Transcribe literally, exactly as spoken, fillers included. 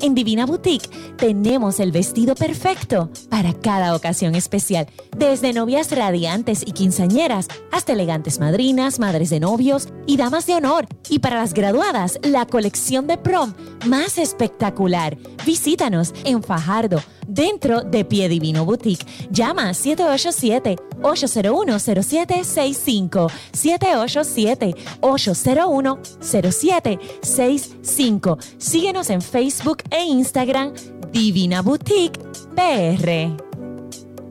En Divina Boutique tenemos el vestido perfecto para cada ocasión especial. Desde novias radiantes y quinceañeras hasta elegantes madrinas, madres de novios y damas de honor. Y para las graduadas, la colección de prom más espectacular. Visítanos en Fajardo, dentro de Pie Divino Boutique. Llama siete ocho siete, ocho cero uno, cero siete seis cinco, siete ocho siete, ocho cero uno, cero siete seis cinco. Síguenos en Facebook e Instagram, Divina Boutique P R.